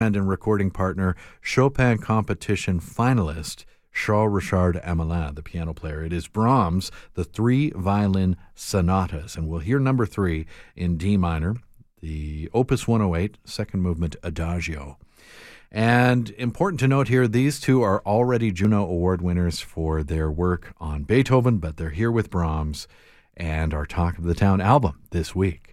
and recording partner, Chopin competition finalist, Charles Richard Hamelin, the piano player. It is Brahms, the 3 violin sonatas, and we'll hear number 3 in D minor, the Opus 108, second movement Adagio. And important to note here, these two are already Juno Award winners for their work on Beethoven, but they're here with Brahms and our Talk of the Town album this week.